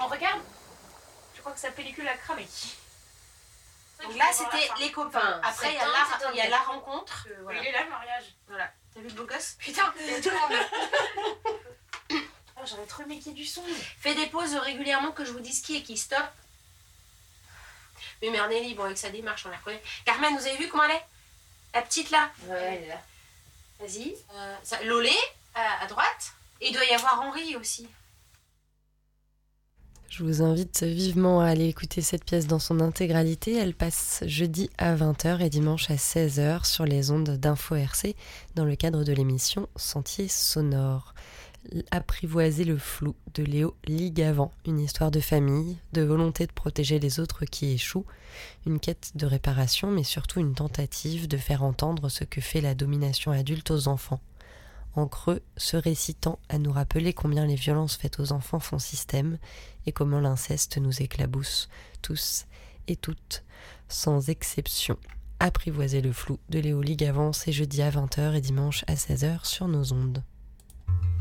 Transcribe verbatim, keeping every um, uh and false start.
on regarde. Je crois que sa pellicule a cramé. Donc là, c'était les copains. Après, il y, a la, il y a la rencontre. Euh, voilà. Il est là, le mariage. Voilà. T'as vu le beau gosse? Putain, il y a tout le monde. Oh, j'aurais trop aimé qu'il y ait du son. Fais des pauses régulièrement que je vous dise qui et qui. Stop. Mais mère Nelly, bon, avec sa démarche, on la connaît. Carmen, vous avez vu comment elle est? La petite là? Ouais, elle est là. Vas-y. Euh, ça, Lolé, à, à droite. Et il doit y avoir Henri aussi. Je vous invite vivement à aller écouter cette pièce dans son intégralité. Elle passe jeudi à vingt heures et dimanche à seize heures sur les ondes d'Info R C dans le cadre de l'émission Sentier sonore. Apprivoiser le flou de Léo Ligavant, une histoire de famille, de volonté de protéger les autres qui échouent, une quête de réparation mais surtout une tentative de faire entendre ce que fait la domination adulte aux enfants. En creux, ce récit tend à nous rappeler combien les violences faites aux enfants font système et comment l'inceste nous éclabousse, tous et toutes, sans exception. Apprivoiser le flou de Léo Ligavant, c'est jeudi à vingt heures et dimanche à seize heures sur nos ondes.